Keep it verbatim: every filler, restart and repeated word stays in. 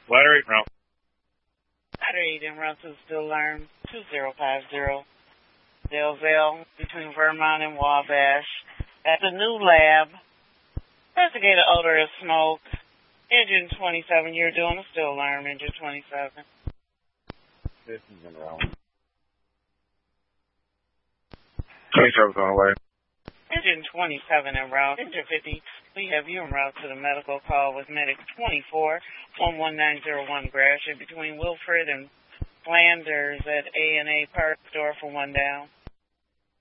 Ladder eight route. Ladder eight en route to still alarm two zero five zero. Dalzell between Vermont and Wabash. At the new lab, investigated odor of smoke. Engine twenty-seven, you're doing a still alarm, engine twenty-seven. This is en route. twenty-seven's on the way. Engine twenty-seven en route. Engine fifty, we have you en route to the medical call with medic twenty-four, one one nine zero one Gratiot between Wilfred and Flanders at A and A Park store for one down.